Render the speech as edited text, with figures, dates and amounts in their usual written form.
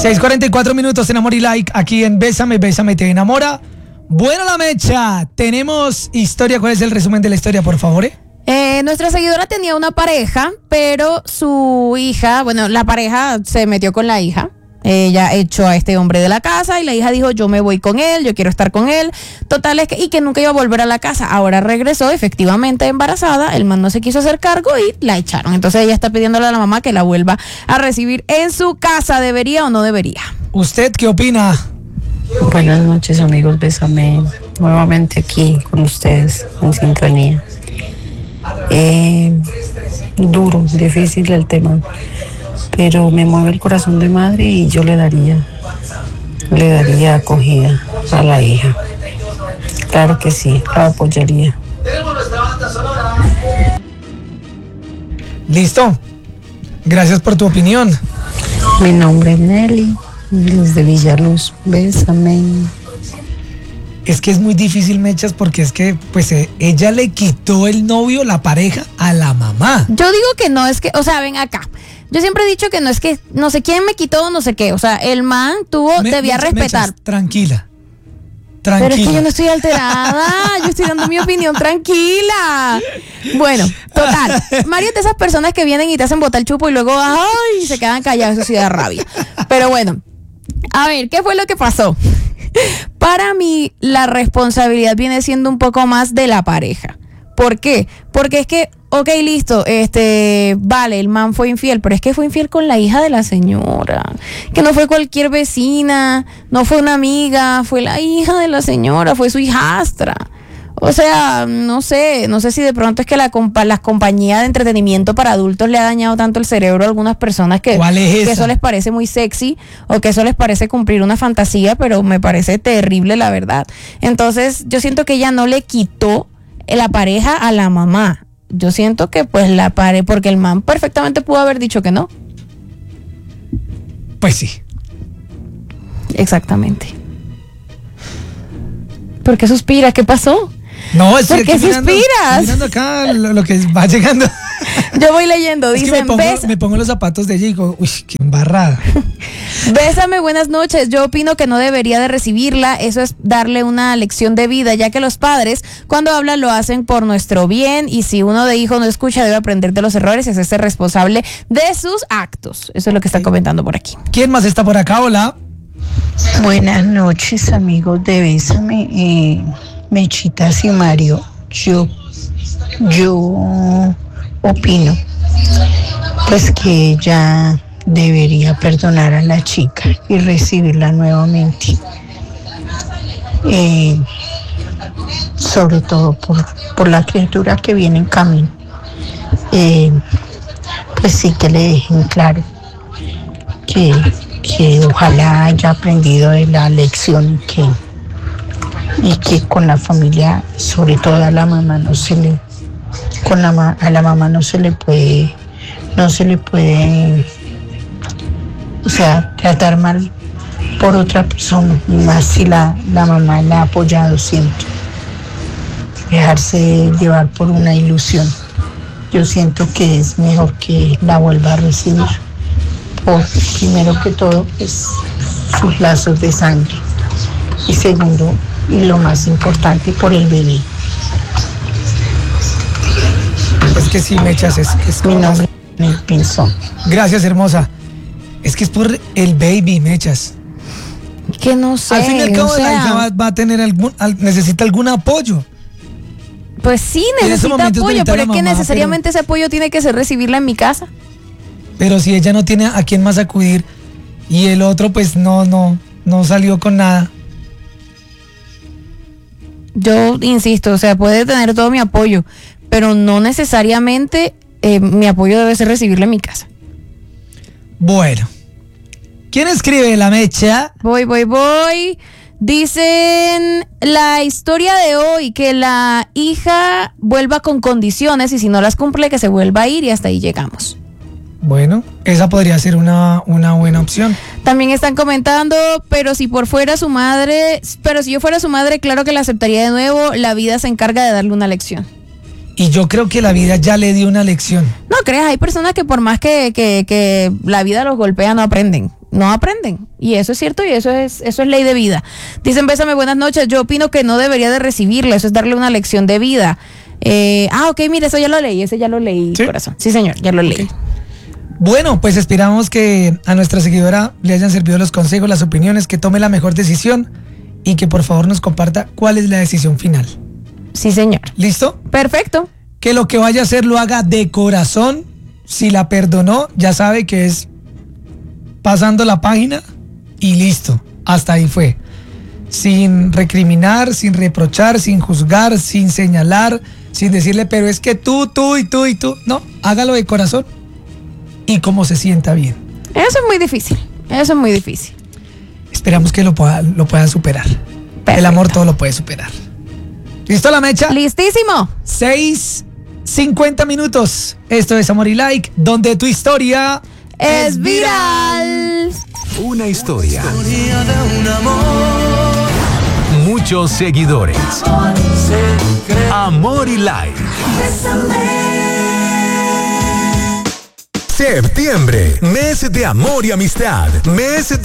6:44 minutos en Amor y Like, aquí en Bésame, Bésame te enamora. Bueno, la mecha, tenemos historia. ¿Cuál es el resumen de la historia, por favor? Nuestra seguidora tenía una pareja, pero su hija, bueno, la pareja se metió con la hija. Ella echó a este hombre de la casa y la hija dijo, yo me voy con él, yo quiero estar con él. Total, es que, y que nunca iba a volver a la casa. Ahora regresó efectivamente embarazada, el man no se quiso hacer cargo y la echaron. Entonces ella está pidiéndole a la mamá que la vuelva a recibir en su casa. ¿Debería o no debería? ¿Usted qué opina? Buenas noches, amigos, Bésame, nuevamente aquí con ustedes en sintonía. Duro, difícil el tema, pero me mueve el corazón de madre y yo le daría acogida a la hija. Claro que sí, la apoyaría. Listo. Gracias por tu opinión. Mi nombre es Nelly, desde Villaluz. Bésame. Es que es muy difícil, mechas, porque es que pues ella le quitó el novio, la pareja, a la mamá. Yo digo que no, es que, o sea, ven acá. Yo siempre he dicho que no es que no sé quién me quitó, no sé qué. O sea, el man debía respetar. Mechas, tranquila. Pero es que yo no estoy alterada, yo estoy dando mi opinión tranquila. Bueno, total. Mario es de esas personas que vienen y te hacen botar el chupo y luego, ay, se quedan callados, eso sí da rabia. Pero bueno, a ver, ¿qué fue lo que pasó? Para mí, la responsabilidad viene siendo un poco más de la pareja. ¿Por qué? Porque es que, ok, listo, vale, el man fue infiel, pero es que fue infiel con la hija de la señora, que no fue cualquier vecina, no fue una amiga, fue la hija de la señora, fue su hijastra. O sea, no sé si de pronto es que las compañías de entretenimiento para adultos le ha dañado tanto el cerebro a algunas personas que eso les parece muy sexy o que eso les parece cumplir una fantasía, pero me parece terrible, la verdad. Entonces, yo siento que ella no le quitó la pareja a la mamá. Yo siento que pues porque el man perfectamente pudo haber dicho que no. Pues sí. Exactamente. ¿Por qué suspiras? ¿Qué pasó? No, ¿por qué suspiras? Mirando acá lo que va llegando. Yo voy leyendo, dicen, me pongo los zapatos de ella y digo, uy, qué embarrada. Bésame, buenas noches. Yo opino que no debería de recibirla. Eso es darle una lección de vida, ya que los padres, cuando hablan, lo hacen por nuestro bien. Y si uno de hijo no escucha, debe aprender de los errores y hacerse responsable de sus actos. Eso es lo que están comentando por aquí. ¿Quién más está por acá? Hola. Buenas noches, amigos de Bésame. Mechitas y Mario, yo opino pues que ella debería perdonar a la chica y recibirla nuevamente, sobre todo por la criatura que viene en camino. Pues sí, que le dejen claro que ojalá haya aprendido de la lección y que con la familia, sobre todo a la mamá, a la mamá no se le puede, o sea, tratar mal por otra persona, y más si la mamá la ha apoyado siempre. Dejarse llevar por una ilusión. Yo siento que es mejor que la vuelva a recibir, por primero que todo, pues sus lazos de sangre, y segundo, y lo más importante, por el bebé. Es que sí, mechas, es Mi nombre es Pinzón. Gracias, hermosa. Es que es por el baby, mechas. Que no sé. Al fin y al cabo, la hija va a tener necesita algún apoyo. Pues sí, necesita apoyo, pero es que necesariamente ese apoyo tiene que ser recibirla en mi casa. Pero si ella no tiene a quién más acudir y el otro pues no salió con nada. Yo insisto, o sea, puede tener todo mi apoyo, pero no necesariamente mi apoyo debe ser recibirla en mi casa. Bueno, ¿quién escribe la mecha? Voy. Dicen la historia de hoy, que la hija vuelva con condiciones y si no las cumple que se vuelva a ir y hasta ahí llegamos. Bueno, esa podría ser una buena opción. También están comentando, pero si yo fuera su madre, claro que la aceptaría de nuevo, la vida se encarga de darle una lección. Y yo creo que la vida ya le dio una lección. No creas, hay personas que por más que la vida los golpea no aprenden. no aprenden. Y eso es cierto y eso es ley de vida. Dicen, bésame, buenas noches. Yo opino que no debería de recibirla. Eso es darle una lección de vida. Ok, mire, ese ya lo leí, ¿Sí? corazón. Sí, señor, ya lo leí. Bueno, pues esperamos que a nuestra seguidora le hayan servido los consejos, las opiniones, que tome la mejor decisión y que por favor nos comparta cuál es la decisión final. Sí, señor. ¿Listo? Perfecto. Que lo que vaya a hacer lo haga de corazón. Si la perdonó, ya sabe que es pasando la página y listo. Hasta ahí fue. Sin recriminar, sin reprochar, sin juzgar, sin señalar, sin decirle, pero es que tú y tú. No, hágalo de corazón y como se sienta bien. Eso es muy difícil. Esperamos que lo pueda superar. Perfecto. El amor todo lo puede superar. ¿Listo la mecha? Listísimo. 6:50 minutos. Esto es Amor y Like, donde tu historia Es viral. Una historia. De un amor. Muchos seguidores. Amor y Like. Septiembre, mes de amor y amistad. Mes de